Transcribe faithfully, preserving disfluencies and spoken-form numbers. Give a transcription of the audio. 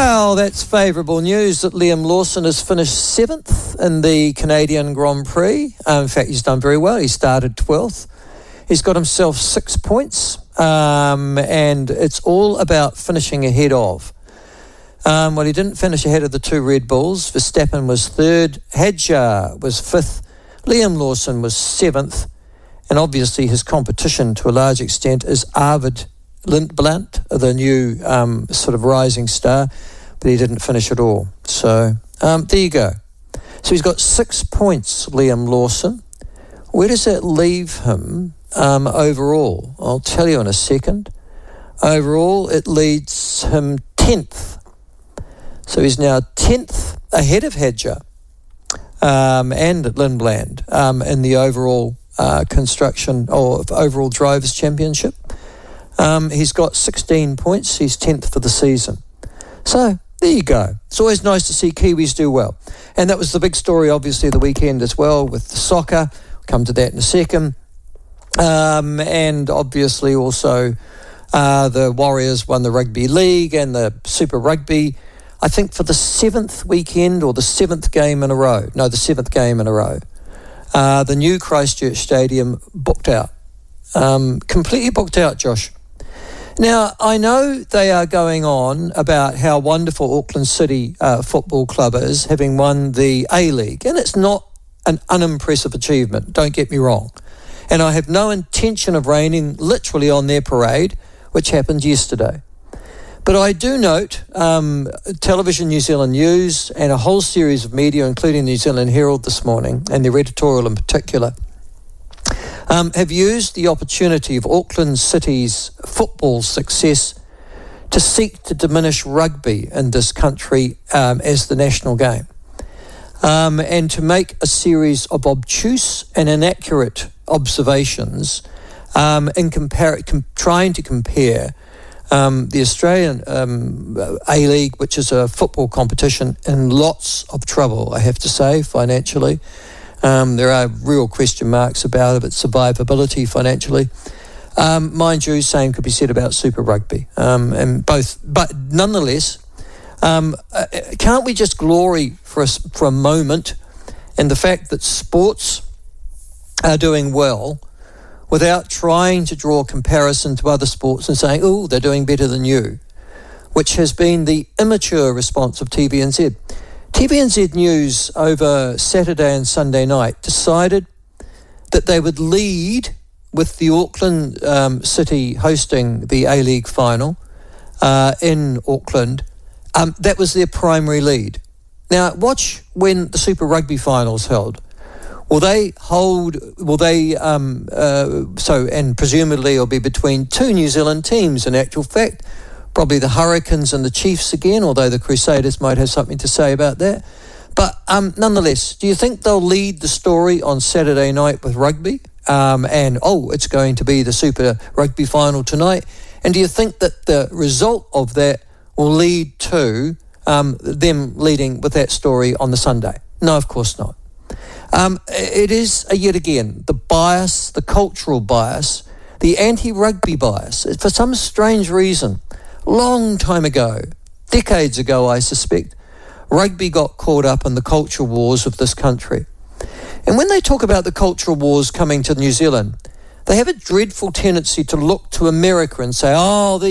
Well, that's favourable news that Liam Lawson has finished seventh in the Canadian Grand Prix. Uh, in fact, he's done very well. He started twelfth. He's got himself six points, um, and it's all about finishing ahead of. Um, well, he didn't finish ahead of the two Red Bulls. Verstappen was third, Hadjar was fifth, Liam Lawson was seventh, and obviously his competition to a large extent is Arvid Lindblad, the new um, sort of rising star, but he didn't finish at all. So um, there you go. So he's got six points, Liam Lawson. Where does that leave him um, overall? I'll tell you in a second. Overall, it leads him tenth. So he's now tenth ahead of Hadjar um, and Lindblad um, in the overall uh, construction or overall drivers' championship. Um, he's got sixteen points. He's tenth for the season. So there you go. It's always nice to see Kiwis do well. And that was the big story, obviously, of the weekend as well with the soccer. We'll come to that in a second. Um, and obviously also uh, the Warriors won the Rugby League and the Super Rugby, I think for the seventh weekend or the seventh game in a row. No, the seventh game in a row. Uh, the new Christchurch Stadium booked out. Um, completely booked out, Josh. Now, I know they are going on about how wonderful Auckland City uh, Football Club is, having won the A-League, and it's not an unimpressive achievement, don't get me wrong. And I have no intention of raining literally on their parade, which happened yesterday. But I do note um, Television New Zealand News and a whole series of media, including the New Zealand Herald this morning, and their editorial in particular, Um, have used the opportunity of Auckland City's football success to seek to diminish rugby in this country um, as the national game, um, and to make a series of obtuse and inaccurate observations um, in compar- com- trying to compare um, the Australian um, A-League, which is a football competition in lots of trouble, I have to say, financially. Um, there are real question marks about it, its survivability financially. Um, mind you, same could be said about Super Rugby. Um, and both, but nonetheless, um, uh, can't we just glory for a, for a moment in the fact that sports are doing well without trying to draw a comparison to other sports and saying, oh, they're doing better than you, which has been the immature response of T V N Z. T V N Z News over Saturday and Sunday night decided that they would lead with the Auckland um, City hosting the A-League final uh, in Auckland. Um, that was their primary lead. Now, watch when the Super Rugby finals held. Will they hold, will they, um, uh, so, and presumably it'll be between two New Zealand teams in actual fact, probably the Hurricanes and the Chiefs again, although the Crusaders might have something to say about that. But um, nonetheless, do you think they'll lead the story on Saturday night with rugby? Um, and, oh, it's going to be the Super Rugby final tonight. And do you think that the result of that will lead to um, them leading with that story on the Sunday? No, of course not. Um, it is, uh, yet again, the bias, the cultural bias, the anti-rugby bias. For some strange reason, long time ago, decades ago, I suspect, rugby got caught up in the culture wars of this country. And when they talk about the cultural wars coming to New Zealand, they have a dreadful tendency to look to America and say, oh,